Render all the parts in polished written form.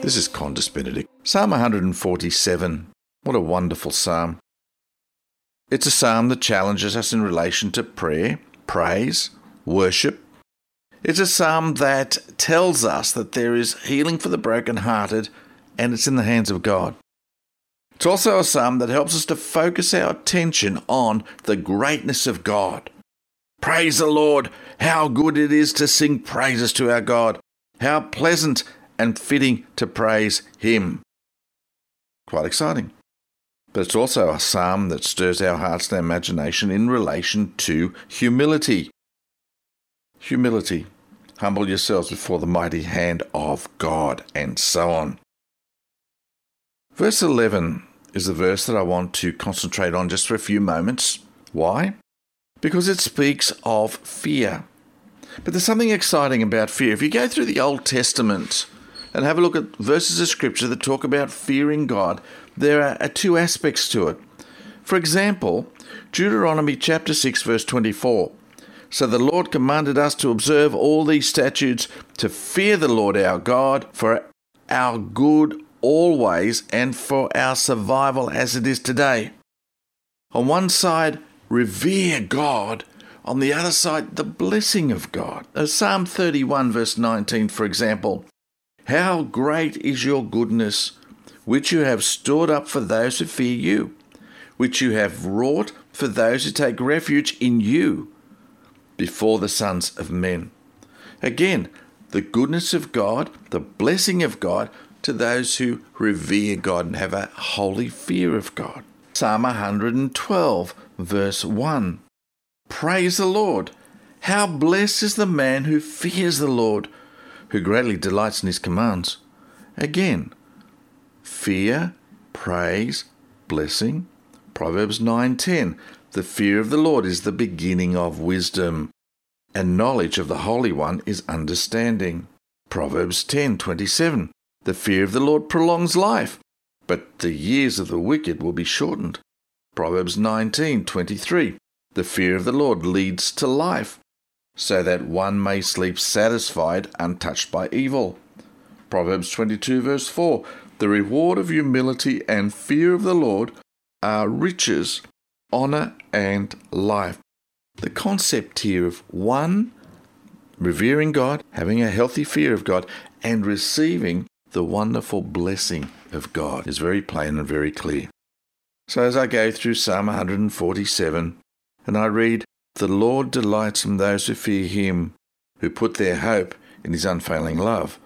This is Qantas Benedict. Psalm 147. What a wonderful psalm. It's a psalm that challenges us in relation to prayer, praise, worship. It's a psalm that tells us that there is healing for the brokenhearted and it's in the hands of God. It's also a psalm that helps us to focus our attention on the greatness of God. Praise the Lord! How good it is to sing praises to our God. How pleasant and fitting to praise Him. Quite exciting. But it's also a psalm that stirs our hearts and our imagination in relation to humility. Humility. Humble yourselves before the mighty hand of God, and so on. Verse 11 is the verse that I want to concentrate on just for a few moments. Why? Because it speaks of fear. But there's something exciting about fear. If you go through the Old Testament and have a look at verses of Scripture that talk about fearing God, there are two aspects to it. For example, Deuteronomy chapter 6, verse 24. So the Lord commanded us to observe all these statutes, to fear the Lord our God for our good always and for our survival as it is today. On one side, revere God. On the other side, the blessing of God. Psalm 31 verse 19, for example. How great is your goodness, which you have stored up for those who fear you, which you have wrought for those who take refuge in you before the sons of men. Again, the goodness of God, the blessing of God to those who revere God and have a holy fear of God. Psalm 112 verse 1. Praise the Lord. How blessed is the man who fears the Lord, who greatly delights in his commands. Again, fear, praise, blessing. Proverbs 9:10. The fear of the Lord is the beginning of wisdom, and knowledge of the Holy One is understanding. Proverbs 10:27. The fear of the Lord prolongs life, but the years of the wicked will be shortened. Proverbs 19:23. The fear of the Lord leads to life, so that one may sleep satisfied, untouched by evil. Proverbs 22 verse 4. The reward of humility and fear of the Lord are riches, honour and life. The concept here of one, revering God, having a healthy fear of God, and receiving the wonderful blessing of God is very plain and very clear. So as I go through Psalm 147, and I read, the Lord delights in those who fear Him, who put their hope in His unfailing love.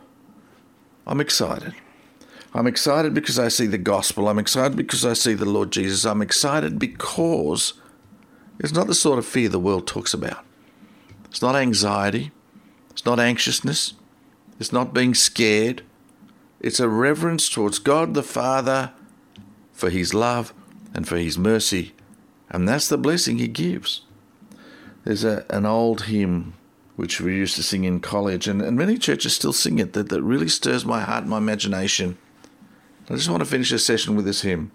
I'm excited. I'm excited because I see the gospel. I'm excited because I see the Lord Jesus. I'm excited because it's not the sort of fear the world talks about. It's not anxiety. It's not anxiousness. It's not being scared. It's a reverence towards God the Father for His love and for His mercy. And that's the blessing He gives. There's an old hymn which we used to sing in college, and many churches still sing it, that really stirs my heart and my imagination. I just want to finish this session with this hymn.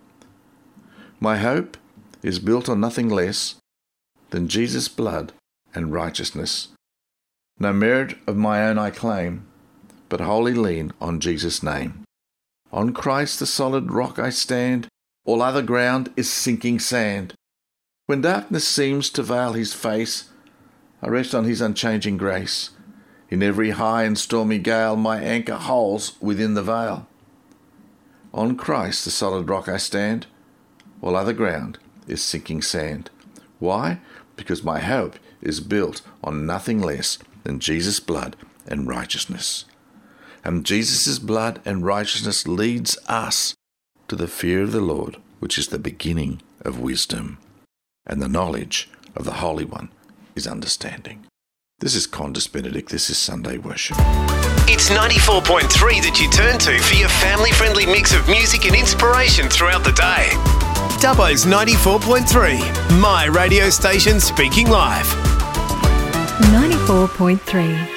My hope is built on nothing less than Jesus' blood and righteousness. No merit of my own I claim, but wholly lean on Jesus' name. On Christ the solid rock I stand, all other ground is sinking sand. When darkness seems to veil His face, I rest on His unchanging grace. In every high and stormy gale, my anchor holds within the veil. On Christ the solid rock I stand, all other ground is sinking sand. Why? Because my hope is built on nothing less than Jesus' blood and righteousness. And Jesus' blood and righteousness leads us to the fear of the Lord, which is the beginning of wisdom. And the knowledge of the Holy One is understanding. This is Qantas Benedict. This is Sunday Worship. It's 94.3 that you turn to for your family-friendly mix of music and inspiration throughout the day. Dubbo's 94.3, my radio station speaking live. 94.3.